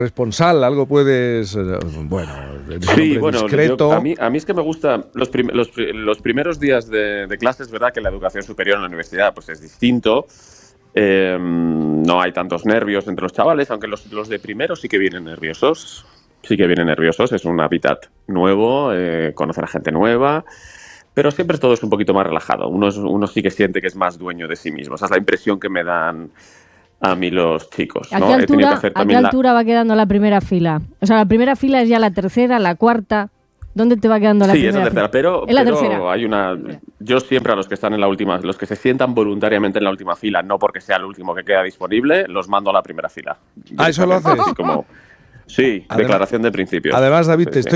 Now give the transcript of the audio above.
responsable, algo puedes, bueno, sí, bueno, discreto. A mí es que me gusta los primeros días de clase. Es verdad que la educación superior en la universidad pues es distinto. No hay tantos nervios entre los chavales, aunque los de primero sí que vienen nerviosos. Sí que vienen nerviosos, es un hábitat nuevo, conocer a gente nueva, pero siempre todo es un poquito más relajado. Uno sí que siente que es más dueño de sí mismo. Esa es la impresión que me dan a mí los chicos, ¿no? ¿A qué altura va quedando la primera fila? O sea, la primera fila es ya la tercera, la cuarta. ¿Dónde te va quedando la primera? Sí, es la tercera, pero hay una... Yo siempre a los que están en la última, los que se sientan voluntariamente en la última fila, no porque sea el último que queda disponible, los mando a la primera fila. ¿Eso lo haces? Sí, además, declaración de principios. Además, David, sí.